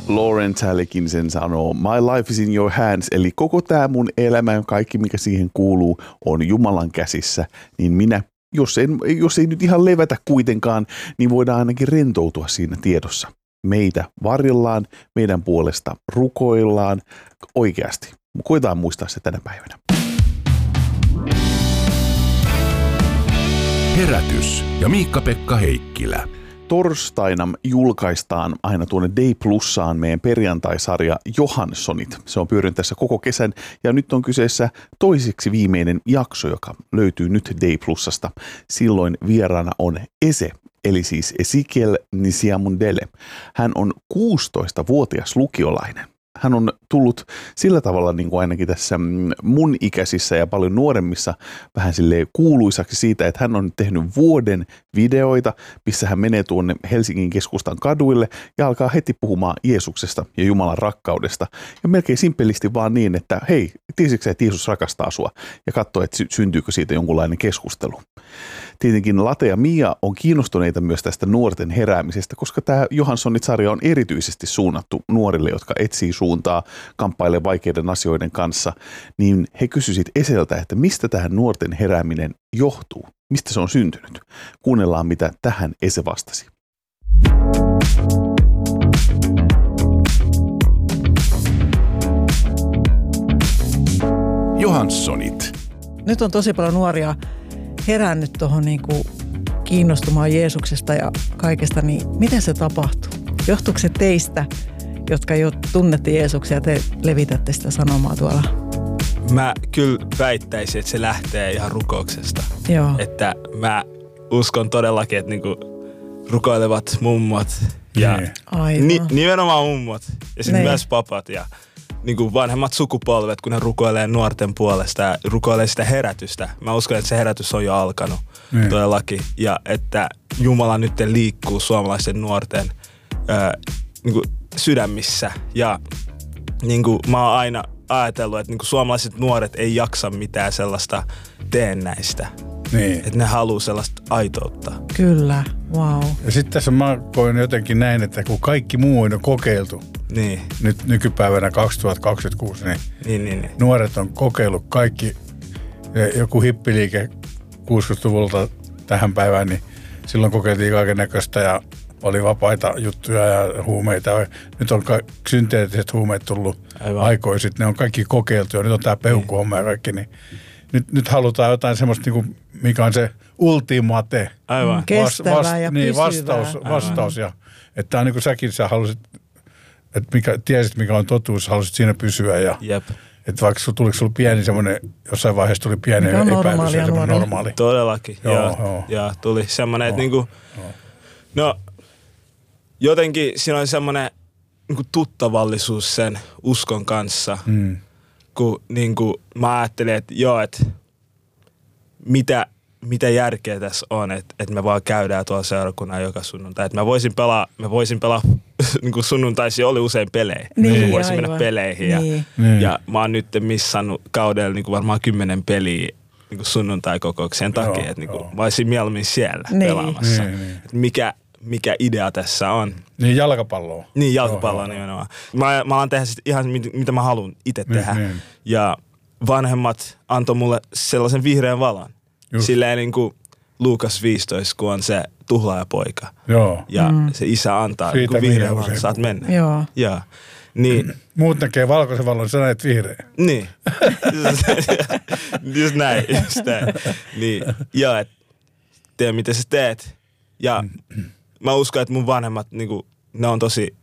Lawrence Hallekin sen sanoo, my life is in your hands, eli koko tämä mun elämä ja kaikki, mikä siihen kuuluu, on Jumalan käsissä, niin minä, jos ei nyt ihan levätä kuitenkaan, niin voidaan ainakin rentoutua siinä tiedossa. Meitä varjellaan, meidän puolesta rukoillaan oikeasti. Koetaan muistaa se tänä päivänä. Herätys ja Miikka-Pekka Heikkilä. Torstaina julkaistaan aina tuonne Day Plussaan meidän perjantaisarja Johanssonit. Se on pyörinyt tässä koko kesän ja nyt on kyseessä toiseksi viimeinen jakso, joka löytyy nyt Day Plussasta. Silloin vieraana on Ese, eli siis Ezekiel Nisiamundele. Hän on 16-vuotias lukiolainen. Hän on tullut sillä tavalla niin kuin ainakin tässä mun ikäisissä ja paljon nuoremmissa vähän silleen kuuluisaksi siitä, että hän on tehnyt vuoden videoita, missä hän menee tuonne Helsingin keskustan kaduille ja alkaa heti puhumaan Jeesuksesta ja Jumalan rakkaudesta. Ja melkein simpelisti vaan niin, että hei, tiesitkö sä, että Jeesus rakastaa sua? Ja katsoo, että syntyykö siitä jonkunlainen keskustelu. Tietenkin Late ja Mia on kiinnostuneita myös tästä nuorten heräämisestä, koska tämä Johanssonit-sarja on erityisesti suunnattu nuorille, jotka etsii suuntaa, kamppailee vaikeiden asioiden kanssa, niin he kysyisivät Eseltä, että mistä tähän nuorten herääminen johtuu, mistä se on syntynyt. Kuunnellaan, mitä tähän Ese vastasi. Johanssonit. Nyt on tosi paljon nuoria herännyt tuohon niinku kiinnostumaan Jeesuksesta ja kaikesta, niin miten se tapahtuu? Johtuuko se teistä, jotka jo tunnette Jeesuksia ja te levitätte sitä sanomaa tuolla? Mä kyllä väittäisin, että se lähtee ihan rukouksesta. Joo. Että mä uskon todellakin, että niinku rukoilevat mummot ja nimenomaan mummot ja sitten myös papat ja niinku vanhemmat sukupolvet, kun ne rukoilee nuorten puolesta ja rukoilee sitä herätystä. Mä uskon, että se herätys on jo alkanut todellakin. Ja että Jumala nyt liikkuu suomalaisten nuorten niinku sydämissä. Ja niinku mä oon aina ajatellut, että niinku suomalaiset nuoret ei jaksa mitään sellaista teennäistä. Niin. Että ne haluaa sellaista aitoutta. Kyllä, wow. Ja sitten tässä mä koin jotenkin näin, että kun kaikki muu on kokeiltu, niin. Nyt nykypäivänä 2026, niin. Nuoret on kokeillut kaikki, joku hippiliike 60-luvulta tähän päivään, niin silloin kokeiltiin kaiken näköistä ja oli vapaita juttuja ja huumeita. Nyt on synteettiset huumeet tullut aikoisin, ne on kaikki kokeiltu ja nyt on tämä peukkuhomma ja kaikki, niin nyt halutaan jotain semmoista, niin mikä on se ultimate. Aivan. Kestävää ja pysyvää. Vastaus. Ja, että tämä on niin kuin sä halusit, että tiesit mikä on totuus, halusit siinä pysyä. Ja, että vaikka tuliko sulla pieni semmoinen, jossain vaiheessa tuli pieni epäilys ja semmoinen normaali. Todellakin. Ja tuli semmoinen, että niinku, no jotenkin siinä oli semmoinen niinku tuttavallisuus sen uskon kanssa. Kun niinku mä ajattelin, että joo, että mitä järkeä tässä on, että me vaan käydään tuolla seurakunnan joka sunnuntai. Että mä voisin pelaa niinku sunnuntaisin oli usein pelejä. Niin, voisin mennä peleihin. Ja mä oon nyt missannut kaudella niinku varmaan 10 peliä niinku sunnuntai-kokouksien takia. Että niinku mä olisin mieluummin siellä pelaamassa. Mikä idea tässä on. Niin jalkapalloa. Niin jalkapalloa nimenomaan. Mä alan tehdä ihan mitä mä haluan itse tehdä. Ja vanhemmat antoi mulle sellaisen vihreän valon. Silleen niin kuin Luukas 15, kun on se tuhlaajapoika. Joo. Ja se isä antaa niin kuin vihreän valon, saat mennä. Joo. Niin. Muut näkee valkoisen valon, sä näet vihreä. Niin. just näin. Niin. Ja et tee mitä sä teet. Ja mä uskon, että mun vanhemmat, niinku, ne on tosi,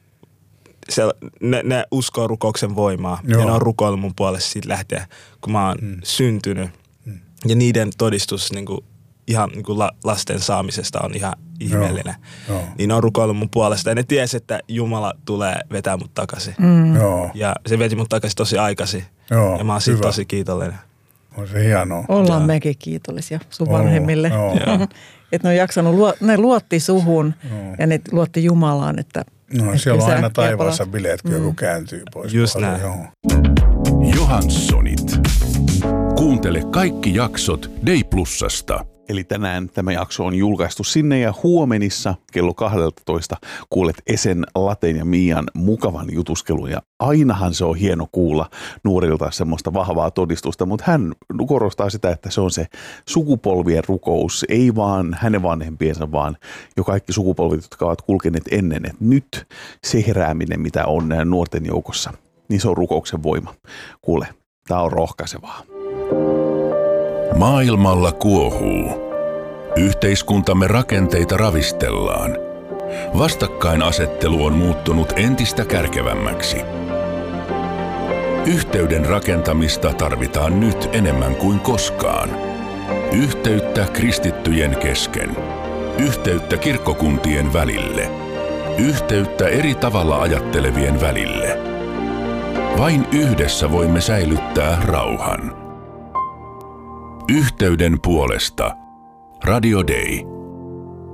ne uskoo rukouksen voimaa. Ja ne on rukoillut mun puolesta siitä lähtien, kun mä oon syntynyt. Ja niiden todistus niinku, ihan niinku lasten saamisesta on ihan ihmeellinen. Niin ne on rukoillut mun puolesta. Ja ne tiesi, että Jumala tulee vetää mut takaisin. Ja se veti mut takaisin tosi aikaisin. Ja mä oon siitä tosi kiitollinen. On se hienoa. Ollaan mekin kiitollisia sun vanhemmille. Että ne on jaksanut, ne luotti suhun ja ne luotti Jumalaan, että siellä on aina taivaassa bileet, kun joku kääntyy pois. Just näin. Johanssonit. Kuuntele kaikki jaksot Day Plusasta. Eli tänään tämä jakso on julkaistu sinne ja huomenissa kello 12 kuulet Esen, Laten ja Mian mukavan jutuskelun. Ja ainahan se on hieno kuulla nuorilta semmoista vahvaa todistusta, mutta hän korostaa sitä, että se on se sukupolvien rukous, ei vaan hänen vanhempiensa, vaan jo kaikki sukupolvit, jotka ovat kulkeneet ennen. Että nyt se herääminen, mitä on nuorten joukossa, niin se on rukouksen voima. Kuule, tämä on rohkaisevaa. Maailmalla kuohuu. Yhteiskuntamme rakenteita ravistellaan. Vastakkainasettelu on muuttunut entistä kärkevämmäksi. Yhteyden rakentamista tarvitaan nyt enemmän kuin koskaan. Yhteyttä kristittyjen kesken. Yhteyttä kirkkokuntien välille. Yhteyttä eri tavalla ajattelevien välille. Vain yhdessä voimme säilyttää rauhan. Yhteyden puolesta. Radio Day.